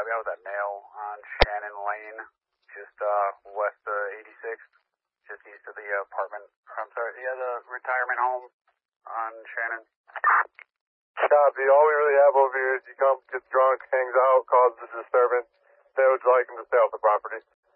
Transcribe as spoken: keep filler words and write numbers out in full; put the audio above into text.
copy. I was at Nail on Shannon Lane, just uh, west of eighty-sixth, just east of the uh, apartment. I'm sorry, yeah, the retirement home on Shannon. Copy. All we really have over here is he comes, gets drunk, hangs out, causes a disturbance. They would like him to stay off the property.